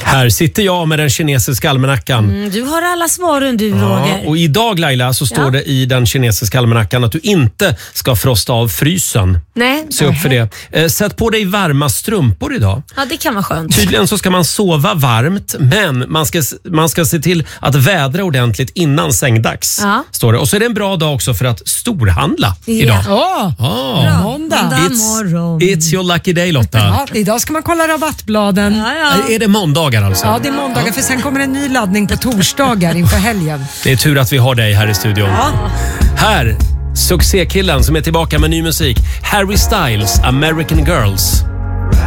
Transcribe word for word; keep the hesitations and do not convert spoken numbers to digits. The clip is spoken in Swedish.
Här sitter jag med den kinesiska almanackan. Mm, du har alla svaren du, ja, Roger. Och idag, Laila, så står ja. det i den kinesiska almanackan att du inte ska frosta av frysen. Nej. Se upp för det. Eh, sätt på dig varma strumpor idag. Ja, det kan vara skönt. Tydligen så ska man sova varmt, men man ska, man ska se till att vädra ordentligt innan sängdags. Ja. Står det. Och så är det en bra dag också för att storhandla yeah. idag. Åh, oh, oh. måndag. It's, it's your lucky day, Lotta. Ja, idag ska man kolla rabattbladen. Ja, ja. Är det måndagar alltså? Ja, det är måndagar, ja. För sen kommer en ny laddning på torsdagar inför helgen. Det är tur att vi har dig här i studion. Ja. Här, succékillen som är tillbaka med ny musik. Harry Styles, American Girls.